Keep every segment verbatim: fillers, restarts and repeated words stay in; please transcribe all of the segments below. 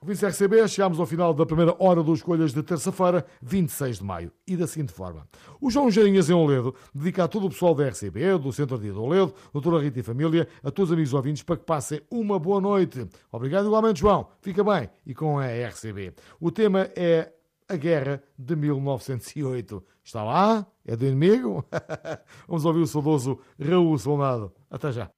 Ouvintes R C B, chegámos ao final da primeira hora do Escolhas de terça-feira, vinte e seis de maio. E da seguinte forma. O João Jarinhas em Oledo dedica a todo o pessoal da R C B, do Centro de Oledo, doutora Rita e família, a todos os amigos ouvintes, para que passem uma boa noite. Obrigado igualmente, João. Fica bem. E com a R C B. O tema é a Guerra de mil novecentos e oito. Está lá? É do inimigo? Vamos ouvir o saudoso Raul Soldado. Até já.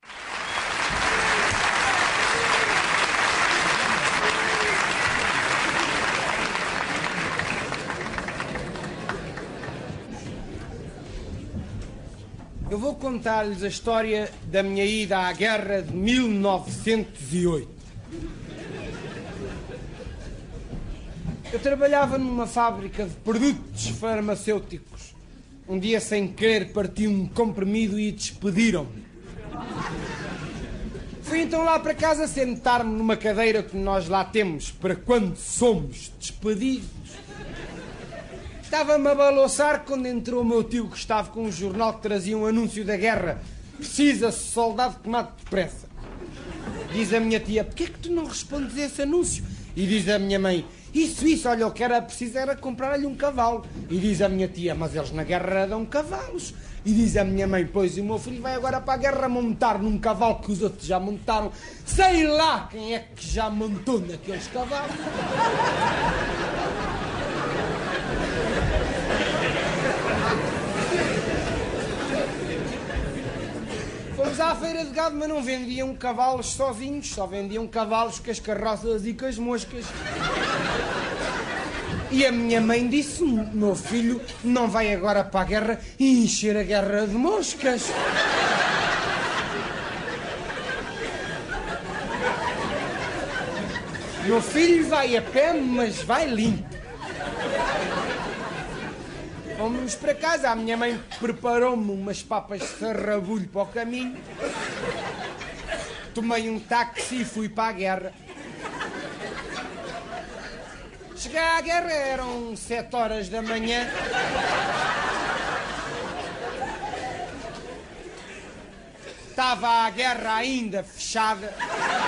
Eu vou contar-lhes a história da minha ida à guerra de mil novecentos e oito. Eu trabalhava numa fábrica de produtos farmacêuticos. Um dia, sem querer, parti um comprimido e despediram-me. Fui então lá para casa sentar-me numa cadeira que nós lá temos para quando somos despedidos. Estava-me a balouçar quando entrou o meu tio Gustavo com um jornal que trazia um anúncio da guerra. Precisa-se soldado que mate depressa. Diz a minha tia, porquê é que tu não respondes a esse anúncio? E diz a minha mãe, isso, isso, olha, o que era preciso era comprar-lhe um cavalo. E diz a minha tia, mas eles na guerra dão cavalos. E diz a minha mãe, pois, e o meu filho vai agora para a guerra montar num cavalo que os outros já montaram. Sei lá quem é que já montou naqueles cavalos. Fomos à feira de gado, mas não vendiam cavalos sozinhos, só vendiam cavalos com as carroças e com as moscas. E a minha mãe disse, meu filho não vai agora para a guerra e encher a guerra de moscas. Meu filho vai a pé, mas vai limpo. Fomos para casa, a minha mãe preparou-me umas papas de sarrabulho para o caminho. Tomei um táxi e fui para a guerra. Cheguei à guerra, eram sete horas da manhã. Estava a guerra ainda fechada.